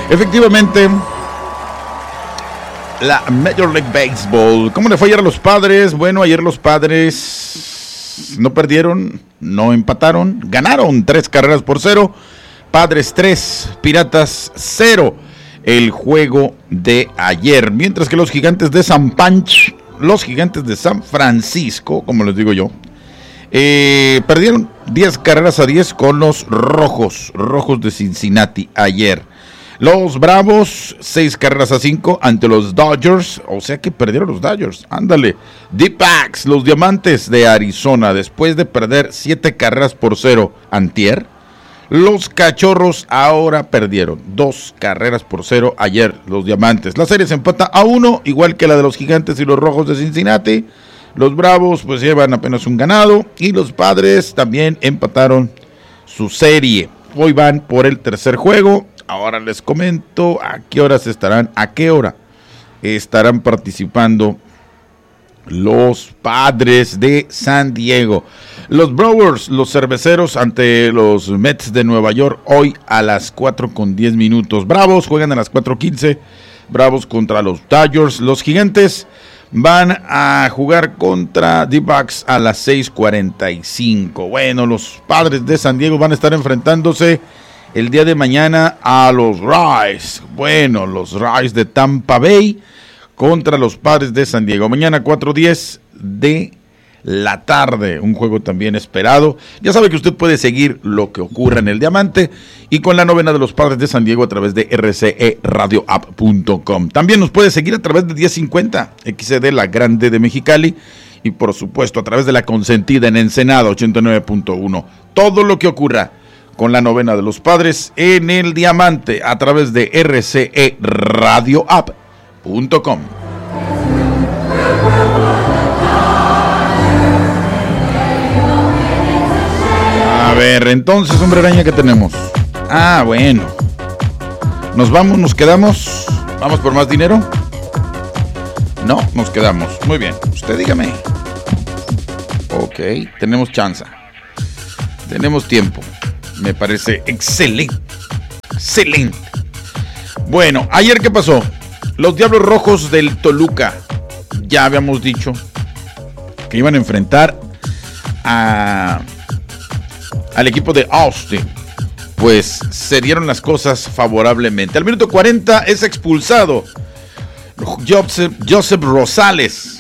Efectivamente, la Major League Baseball. ¿Cómo le fue ayer a los Padres? Bueno, ayer los Padres no perdieron, no empataron, ganaron 3-0. Padres 3, Piratas 0. El juego de ayer. Mientras que los Gigantes de San Francisco, como les digo yo, perdieron 10-10 con los Rojos de Cincinnati ayer. Los Bravos 6-5 ante los Dodgers, o sea que perdieron los Dodgers, ándale. D-Backs, los Diamantes de Arizona, después de perder 7-0 antier. Los Cachorros ahora perdieron 2-0 ayer los Diamantes. La serie se empata a 1, igual que la de los Gigantes y los Rojos de Cincinnati. Los Bravos pues llevan apenas un ganado y los Padres también empataron su serie. Hoy van por el tercer juego. Ahora les comento a qué hora estarán participando los Padres de San Diego. Los Brewers, los Cerveceros ante los Mets de Nueva York hoy a las 4:10. Bravos juegan a las 4:15. Bravos contra los Dodgers. Los Gigantes van a jugar contra D-Backs a las 6:45. Bueno, los Padres de San Diego van a estar enfrentándose el día de mañana a los Rays. Bueno, los Rays de Tampa Bay contra los Padres de San Diego. Mañana 4:10 de la tarde. Un juego también esperado. Ya sabe que usted puede seguir lo que ocurra en el Diamante y con la novena de los Padres de San Diego a través de rceradioapp.com. También nos puede seguir a través de 1050 XCD, la Grande de Mexicali. Y por supuesto a través de la Consentida en Ensenada 89.1. Todo lo que ocurra con la novena de los Padres en el Diamante a través de rceradioapp.com. A ver, entonces, hombre araña, ¿qué tenemos? Ah, bueno. ¿Nos vamos, nos quedamos? ¿Vamos por más dinero? No, nos quedamos. Muy bien, usted dígame. Ok, tenemos chance. Tenemos tiempo. Me parece excelente. Excelente. Bueno, ayer ¿qué pasó? Los Diablos Rojos del Toluca, ya habíamos dicho que iban a enfrentar al equipo de Austin. Pues se dieron las cosas favorablemente. Al minuto 40 es expulsado Joseph Rosales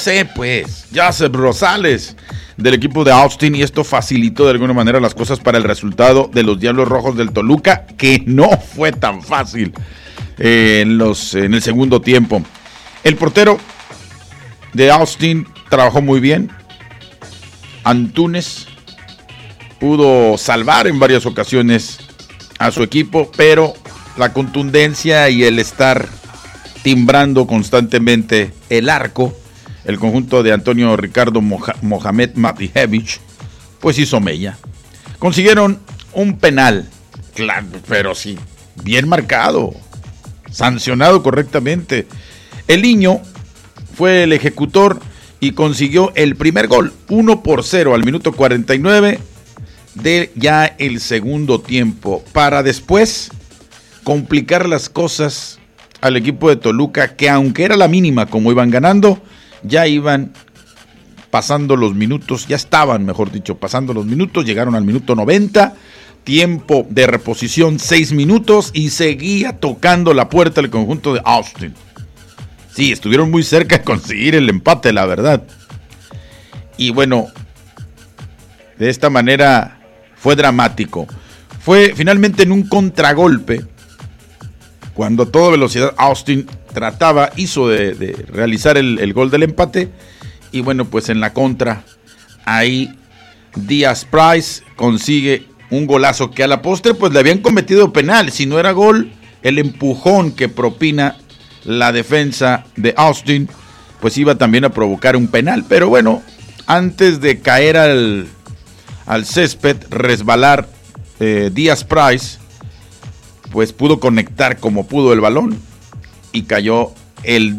del equipo de Austin, y esto facilitó de alguna manera las cosas para el resultado de los Diablos Rojos del Toluca, que no fue tan fácil en el segundo tiempo. El portero de Austin trabajó muy bien. Antunes pudo salvar en varias ocasiones a su equipo, pero la contundencia y el estar timbrando constantemente el arco, el conjunto de Antonio Ricardo Mohamed Matijevich, pues hizo mella. Consiguieron un penal, claro, pero sí, bien marcado, sancionado correctamente. El niño fue el ejecutor y consiguió el primer gol, 1-0 al minuto 49 de ya el segundo tiempo, para después complicar las cosas al equipo de Toluca, que aunque era la mínima como iban ganando, ya iban pasando los minutos, ya estaban, mejor dicho, pasando los minutos, llegaron al minuto 90, tiempo de reposición 6 minutos y seguía tocando la puerta del conjunto de Austin. Sí, estuvieron muy cerca de conseguir el empate, la verdad. Y bueno, de esta manera fue dramático. Fue finalmente en un contragolpe, cuando a toda velocidad Austin hizo de realizar el gol del empate, y bueno, pues en la contra, ahí Díaz Price consigue un golazo que a la postre pues le habían cometido penal. Si no era gol, el empujón que propina la defensa de Austin pues iba también a provocar un penal, pero bueno, antes de caer al césped, resbalar Díaz Price, pues pudo conectar como pudo el balón y cayó el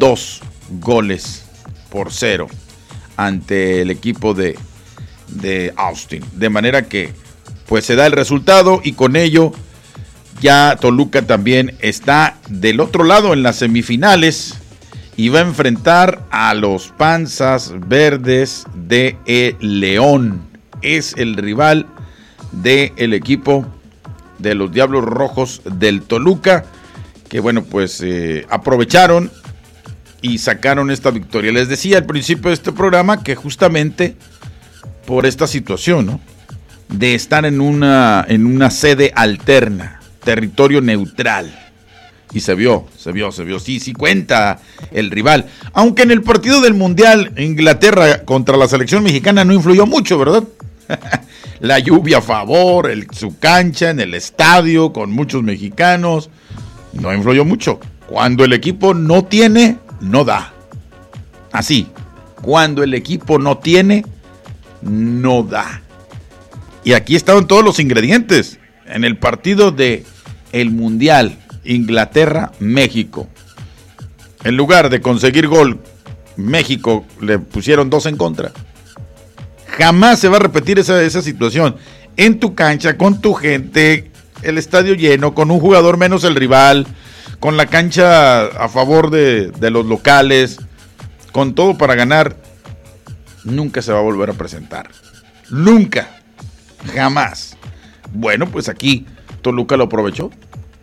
2-0 ante el equipo de Austin. De manera que pues se da el resultado y con ello Ya Toluca también está del otro lado en las semifinales y va a enfrentar a los Panzas Verdes de León. Es el rival del equipo de los Diablos Rojos del Toluca, que bueno, pues aprovecharon y sacaron esta victoria. Les decía al principio de este programa que justamente por esta situación, ¿no?, de estar en una sede alterna, territorio neutral. Y se vio, sí cuenta el rival. Aunque en el partido del Mundial, Inglaterra contra la selección mexicana no influyó mucho, ¿verdad? La lluvia a favor, su cancha en el estadio con muchos mexicanos, no influyó mucho. Cuando el equipo no tiene, no da. Así, cuando el equipo no tiene, no da. Y aquí estaban todos los ingredientes. En el partido de el Mundial, Inglaterra-México, en lugar de conseguir gol, México le pusieron 2 en contra. Jamás se va a repetir esa situación. En tu cancha, con tu gente, el estadio lleno, con un jugador menos el rival, con la cancha a favor de los locales, con todo para ganar, nunca se va a volver a presentar. Nunca. Jamás. Bueno, pues aquí Toluca lo aprovechó.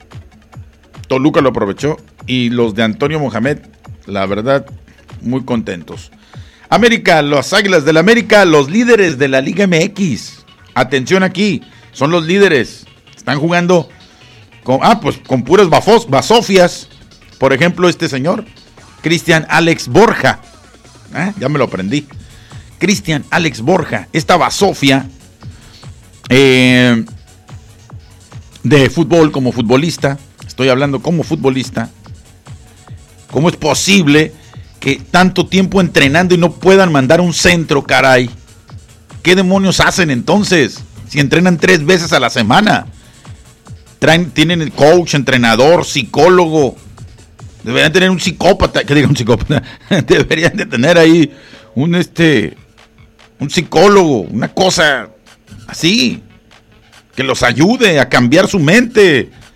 Y los de Antonio Mohamed, la verdad, muy contentos. América, las Águilas del América, los líderes de la Liga MX. Atención aquí, son los líderes. Están jugando con puras basofias. Por ejemplo, este señor, Cristian Alex Borja. Ya me lo aprendí. Cristian Alex Borja, esta basofia de fútbol, como futbolista. Estoy hablando como futbolista. ¿Cómo es posible que tanto tiempo entrenando y no puedan mandar un centro, caray? ¿Qué demonios hacen entonces? Si entrenan 3 veces a la semana. Tienen el coach, entrenador, psicólogo. Deberían tener un psicópata. ¿Qué diga un psicópata? Deberían de tener ahí un psicólogo, una cosa así, que los ayude a cambiar su mente,